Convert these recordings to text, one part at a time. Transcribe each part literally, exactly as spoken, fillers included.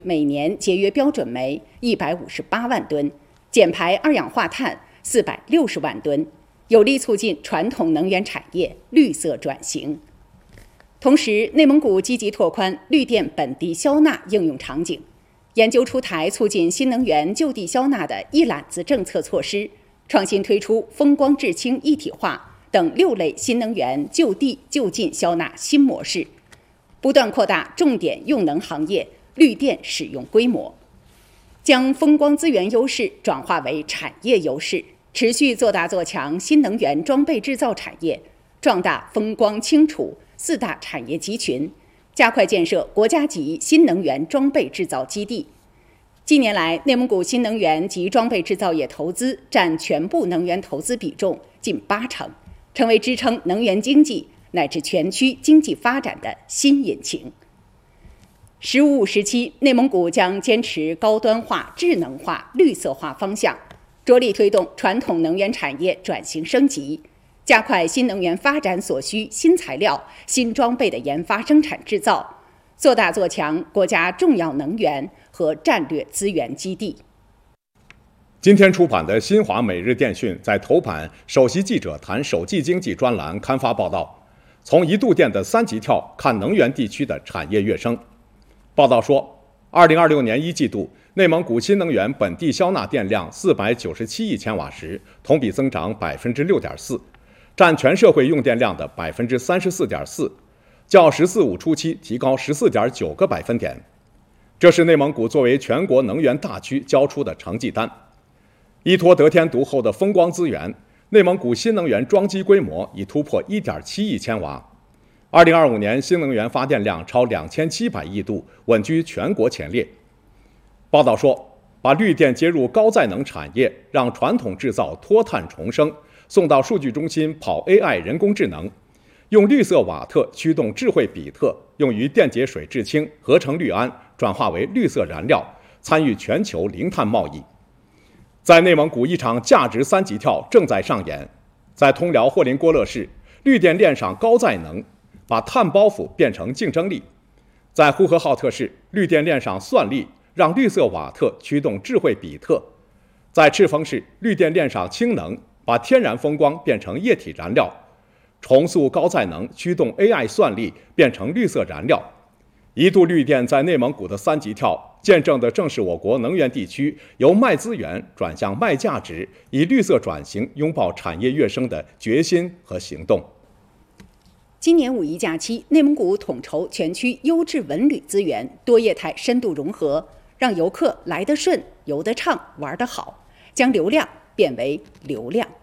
每年节约标准煤一百五十八万吨，减排二氧化碳四百六十万吨，有力促进传统能源产业绿色转型。同时，内蒙古积极拓宽绿电本地消纳应用场景，研究出台促进新能源就地消纳的一揽子政策措施，创新推出风光制氢一体化等六类新能源就地就近消纳新模式，不断扩大重点用能行业绿电使用规模，将风光资源优势转化为产业优势，持续做大做强新能源装备制造产业，壮大风光氢储四大产业集群，加快建设国家级新能源装备制造基地。近年来，内蒙古新能源及装备制造业投资占全部能源投资比重近八成，成为支撑能源经济乃至全区经济发展的新引擎。“十五五”时期，内蒙古将坚持高端化、智能化、绿色化方向，着力推动传统能源产业转型升级，加快新能源发展所需新材料、新装备的研发、生产、制造，做大做强国家重要能源和战略资源基地。 今天出版的新华每日电讯在头版首席记者谈手机经济专栏刊发报道，从一度电的三级跳看能源地区的产业跃升。报道说，二零二六年一季度，内蒙古新能源本地消纳电量四百九十七亿千瓦时，同比增长百分之六点四，占全社会用电量的百分之三十四点四，较“十四五”初期提高十四点九个百分点。这是内蒙古作为全国能源大区交出的成绩单。依托得天独厚的风光资源，内蒙古新能源装机规模已突破一点七亿千瓦。二零二五年新能源发电量超两千七百亿度，稳居全国前列。报道说，把绿电接入高载能产业，让传统制造脱碳重生，送到数据中心跑 A I 人工智能，用绿色瓦特驱动智慧比特，用于电解水制氢、合成氯胺，转化为绿色燃料，参与全球零碳贸易。在内蒙古，一场价值三级跳正在上演。在通辽霍林郭勒市，绿电链上高载能把碳包袱变成竞争力；在呼和浩特市，绿电链上算力让绿色瓦特驱动智慧比特；在赤峰市，绿电链上氢能把天然风光变成液体燃料，重塑高载能驱动 A I 算力变成绿色燃料。一度绿电在内蒙古的三级跳，见证的正是我国能源地区由卖资源转向卖价值，以绿色转型拥抱产业跃升的决心和行动。 今年五一假期，内蒙古统筹全区优质文旅资源多业态深度融合，让游客来得顺、游得畅、玩得好，将流量变为流量。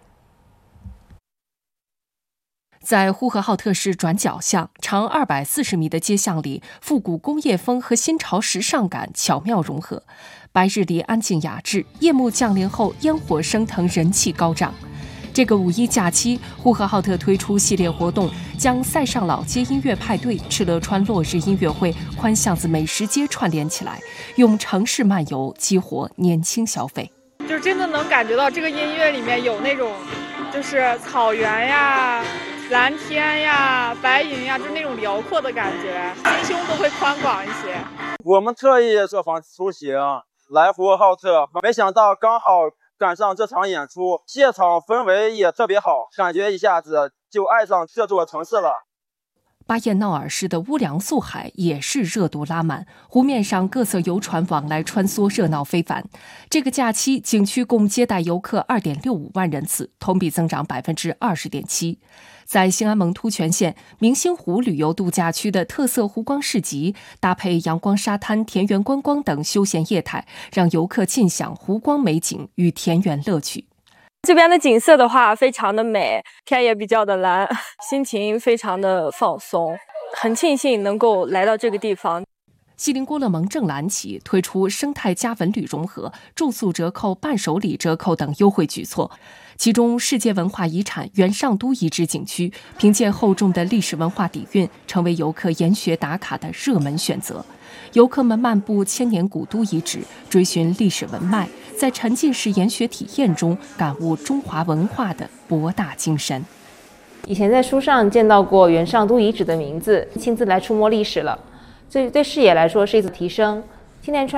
在呼和浩特市转角巷长二百四十米的街巷里，复古工业风和新潮时尚感巧妙融合。白日里安静雅致，夜幕降临后烟火升腾，人气高涨。这个五一假期，呼和浩特推出系列活动，将塞上老街音乐派对、敕勒川落日音乐会、宽巷子美食街串联起来，用城市漫游激活年轻消费。 就真的能感觉到这个音乐里面有那种，就是草原呀、蓝天呀、白云呀，就是那种辽阔的感觉，心胸都会宽广一些。 我们特意这访出行来呼和浩特，没想到刚好赶上这场演出，现场氛围也特别好，感觉一下子就爱上这座城市了。 巴彦淖尔市的乌梁素海也是热度拉满，湖面上各色游船往来穿梭，热闹非凡。这个假期，景区共接待游客二点六五万人次，同比增长百分之二十点七。在兴安盟突泉县明星湖旅游度假区的特色湖光市集，搭配阳光沙滩、田园观光等休闲业态，让游客尽享湖光美景与田园乐趣。 这边的景色的话非常的美，天也比较的蓝，心情非常的放松，很庆幸能够来到这个地方。 锡林郭勒盟正蓝旗推出生态加文旅融合、住宿折扣、伴手礼折扣等优惠举措，其中世界文化遗产元上都遗址景区凭借厚重的历史文化底蕴，成为游客研学打卡的热门选择。游客们漫步千年古都遗址，追寻历史文脉，在沉浸式研学体验中感悟中华文化的博大精深。 以前在书上见到过元上都遗址的名字，亲自来触摸历史了，这对视野来说是一次提升。 青年川